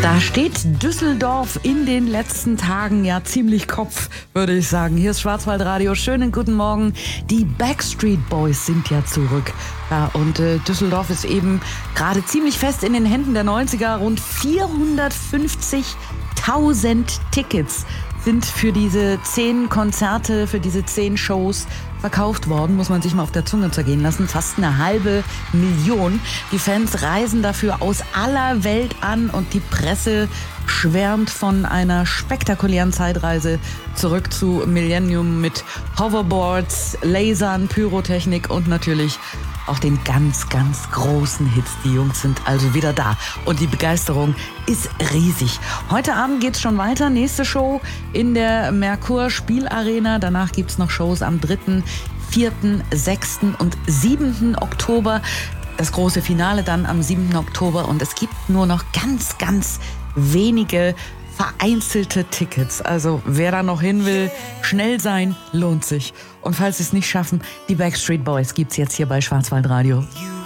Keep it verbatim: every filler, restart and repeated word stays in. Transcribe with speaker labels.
Speaker 1: Da steht Düsseldorf in den letzten Tagen ja ziemlich Kopf, würde ich sagen. Hier ist Schwarzwaldradio. Schönen guten Morgen. Die Backstreet Boys sind ja zurück. Ja, und äh, Düsseldorf ist eben gerade ziemlich fest in den Händen der neunziger. Rund vierhundertfünfzigtausend Tickets sind für diese zehn Konzerte, für diese zehn Shows verkauft worden, muss man sich mal auf der Zunge zergehen lassen. Fast eine halbe Million. Die Fans reisen dafür aus aller Welt an und die Presse schwärmt von einer spektakulären Zeitreise zurück zu Millennium mit Hoverboards, Lasern, Pyrotechnik und natürlich auch den ganz, ganz großen Hits. Die Jungs sind also wieder da und die Begeisterung ist riesig. Heute Abend geht's schon weiter. Nächste Show in der Merkur Spielarena. Danach gibt's noch Shows am dritten, vierten, sechsten und siebten Oktober. Das große Finale dann am siebten Oktober und es gibt nur noch ganz, ganz wenige vereinzelte Tickets. Also wer da noch hin will, schnell sein, lohnt sich. Und falls Sie es nicht schaffen, die Backstreet Boys gibt's jetzt hier bei Schwarzwaldradio.